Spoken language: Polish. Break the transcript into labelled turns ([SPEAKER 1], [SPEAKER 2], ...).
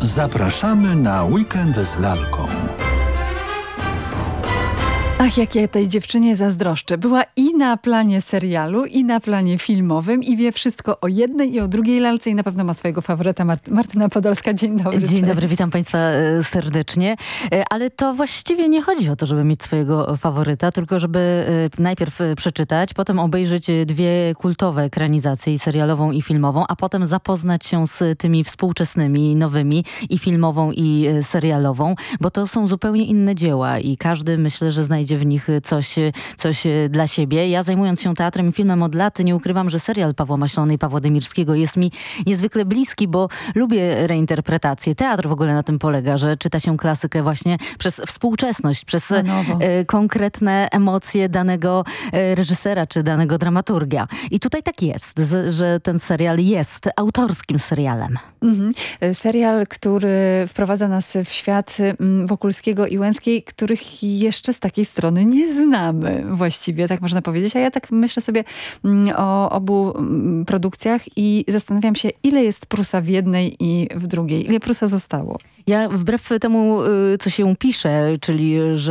[SPEAKER 1] Zapraszamy na weekend z lalką.
[SPEAKER 2] Ach, jak ja tej dziewczynie zazdroszczę. Była i na planie serialu, i na planie filmowym i wie wszystko o jednej i o drugiej lalce i na pewno ma swojego faworyta. Martyna Podolska, dzień dobry.
[SPEAKER 3] Dzień dobry, witam Państwa serdecznie. Ale to właściwie nie chodzi o to, żeby mieć swojego faworyta, tylko żeby najpierw przeczytać, potem obejrzeć dwie kultowe ekranizacje, i serialową, i filmową, a potem zapoznać się z tymi współczesnymi, nowymi, i filmową, i serialową, bo to są zupełnie inne dzieła i każdy, myślę, że znajdzie w nich coś dla siebie. Ja, zajmując się teatrem i filmem od lat, nie ukrywam, że serial Pawła Maślony i Pawła Demirskiego jest mi niezwykle bliski, bo lubię reinterpretację. Teatr w ogóle na tym polega, że czyta się klasykę właśnie przez współczesność, przez konkretne emocje danego reżysera czy danego dramaturga. I tutaj tak jest, że ten serial jest autorskim serialem.
[SPEAKER 2] Serial, który wprowadza nas w świat Wokulskiego i Łęckiej, których jeszcze z takiej strony nie znamy właściwie, tak można powiedzieć. A ja tak myślę sobie o obu produkcjach i zastanawiam się, ile jest Prusa w jednej i w drugiej. Ile Prusa zostało?
[SPEAKER 3] Ja wbrew temu, co się pisze, czyli że